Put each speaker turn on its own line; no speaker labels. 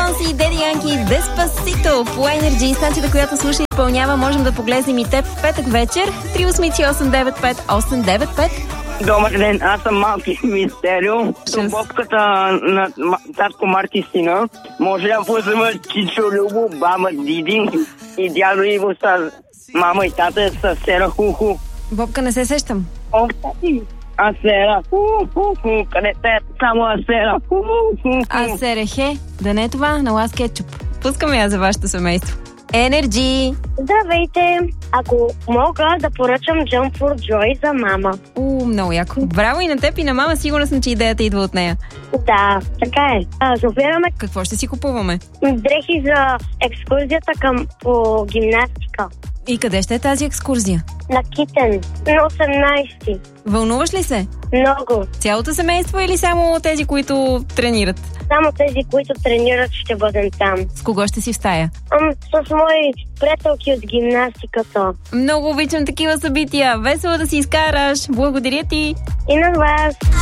Бейонсе и Деди Янки Деспасито по Energy, станцията, която слуша и изпълнява. Можем да погледнем и теб в петък вечер. 383-895-895.
Добър ден, аз съм малки мистерио. Бобката на татко Марти сина. Може да позваме Чичо Любо, баба Диди и дядо Иво с мама и тата с Сера Хуху.
Бобка, не се сещам.
Асера. Къде те? Само Асера.
Асерехе. Да не е това, на лас кетчуп. Пускаме я за вашето семейство. Energy!
Здравейте! Ако мога да поръчам Jump for Joy за мама.
Много яко. Браво и на теб и на мама, сигурна съм, че идеята идва от нея.
Да, така е. Шофираме.
Какво ще си купуваме?
Дрехи за екскурзията по гимнастика.
И къде ще е тази екскурзия?
На Китен, на 18.
Вълнуваш ли се?
Много.
Цялото семейство или само тези, които тренират?
Само тези, които тренират, ще бъдем там.
С кого ще си в стая?
С мои приятелки от гимнастиката.
Много обичам такива събития. Весело да си изкараш. Благодаря ти.
И на вас.